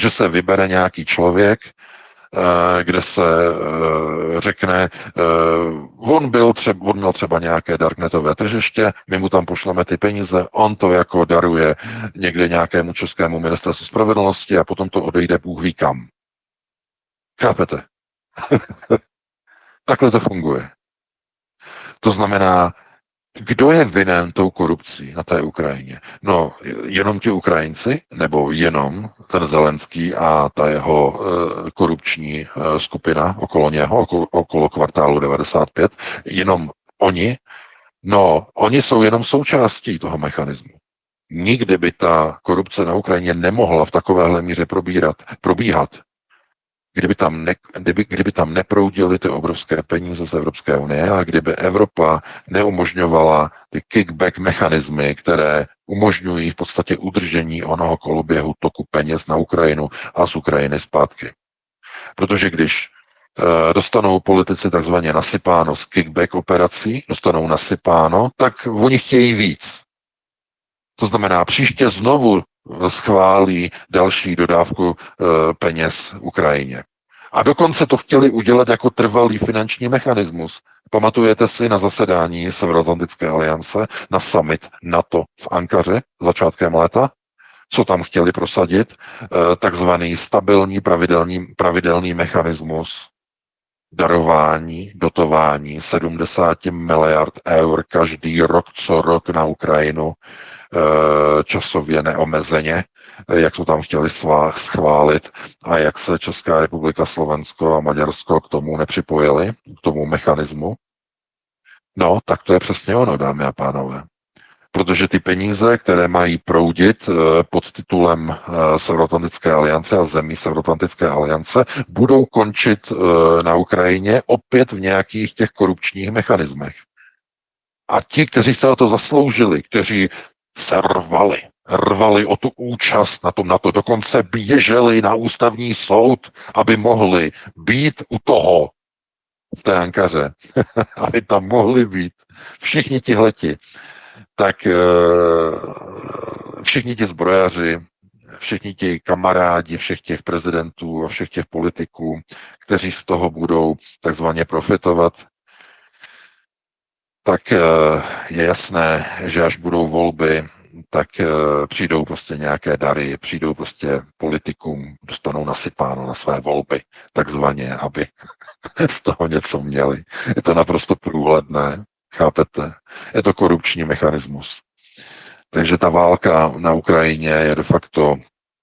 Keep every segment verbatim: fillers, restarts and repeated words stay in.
že se vybere nějaký člověk, kde se řekne, on, byl třeba, on měl třeba nějaké darknetové tržiště, my mu tam pošleme ty peníze, on to jako daruje někde nějakému českému ministerstvu spravedlnosti a potom to odejde Bůh ví kam. Chápete? Takhle to funguje. To znamená, kdo je vinen tou korupcí na té Ukrajině? No, jenom ti Ukrajinci, nebo jenom ten Zelenský a ta jeho e, korupční e, skupina okolo něho, okolo, okolo kvartálu devadesát pět, jenom oni? No, oni jsou jenom součástí toho mechanismu. Nikdy by ta korupce na Ukrajině nemohla v takovéhle míře probírat, probíhat, kdyby tam, ne, kdyby, kdyby tam neproudily ty obrovské peníze z Evropské unie a kdyby Evropa neumožňovala ty kickback mechanismy, které umožňují v podstatě udržení onoho koloběhu toku peněz na Ukrajinu a z Ukrajiny zpátky. Protože když e, dostanou politici takzvaně nasypáno z kickback operací, dostanou nasypáno, tak oni chtějí víc. To znamená, příště znovu schválí další dodávku e, peněz Ukrajině. A dokonce to chtěli udělat jako trvalý finanční mechanismus. Pamatujete si na zasedání Severoatlantické aliance, na summit NATO v Ankaře začátkem léta? Co tam chtěli prosadit? E, takzvaný stabilní pravidelný, pravidelný mechanismus darování, dotování sedmdesát miliard eur každý rok, co rok na Ukrajinu, časově neomezeně, jak to tam chtěli schválit a jak se Česká republika, Slovensko a Maďarsko k tomu nepřipojili, k tomu mechanismu. No, tak to je přesně ono, dámy a pánové. Protože ty peníze, které mají proudit pod titulem Severoatlantické aliance a zemí Severoatlantické aliance, budou končit na Ukrajině opět v nějakých těch korupčních mechanismech. A ti, kteří se o to zasloužili, kteří se rvali, rvali o tu účast na tom NATO, dokonce běželi na ústavní soud, aby mohli být u toho v té Ankaře, aby tam mohli být všichni tihleti, tak všichni ti zbrojaři, všichni ti kamarádi všech těch prezidentů a všech těch politiků, kteří z toho budou takzvaně profitovat, tak je jasné, že až budou volby, tak přijdou prostě nějaké dary, přijdou prostě politikům, dostanou nasypáno na své volby, takzvaně, aby z toho něco měli. Je to naprosto průhledné, chápete? Je to korupční mechanismus. Takže ta válka na Ukrajině je de facto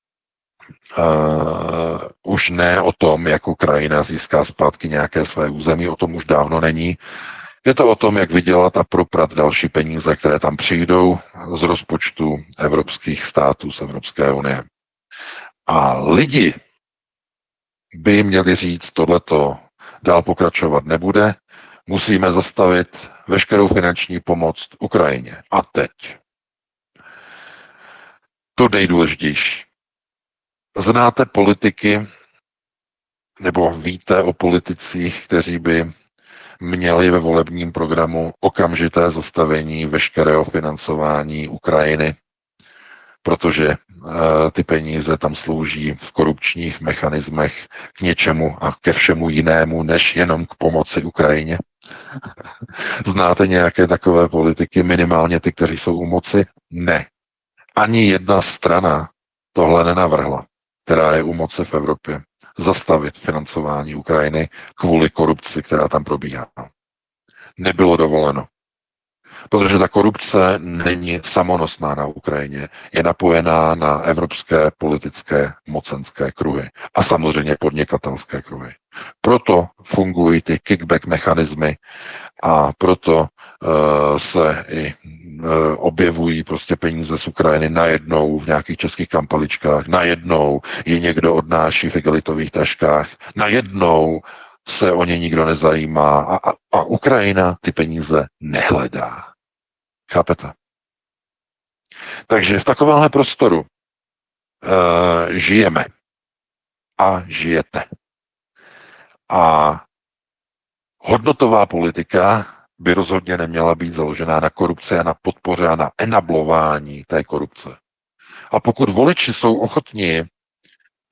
Uh, už ne o tom, jak Ukrajina získá zpátky nějaké své území, o tom už dávno není. Je to o tom, jak vydělat a proprat další peníze, které tam přijdou z rozpočtu evropských států, z Evropské unie. A lidi by měli říct, tohleto dál pokračovat nebude, musíme zastavit veškerou finanční pomoc Ukrajině. A teď. To nejdůležitější. Znáte politiky, nebo víte o politicích, kteří by měli ve volebním programu okamžité zastavení veškerého financování Ukrajiny, protože uh, ty peníze tam slouží v korupčních mechanismech k něčemu a ke všemu jinému, než jenom k pomoci Ukrajině. Znáte nějaké takové politiky, minimálně ty, kteří jsou u moci? Ne. Ani jedna strana tohle nenavrhla, která je u moci v Evropě, zastavit financování Ukrajiny kvůli korupci, která tam probíhá. Nebylo dovoleno. Protože ta korupce není samonosná na Ukrajině, je napojená na evropské politické mocenské kruhy a samozřejmě podnikatelské kruhy. Proto fungují ty kickback mechanismy a proto uh, se i uh, objevují prostě peníze z Ukrajiny najednou v nějakých českých kampaličkách, najednou je někdo odnáší v igelitových taškách, najednou se o ně nikdo nezajímá a, a, a Ukrajina ty peníze nehledá. Chápete? Takže v takovémhle prostoru uh, žijeme a žijete. A hodnotová politika by rozhodně neměla být založená na korupci a na podpoře a na enablování té korupce. A pokud voliči jsou ochotní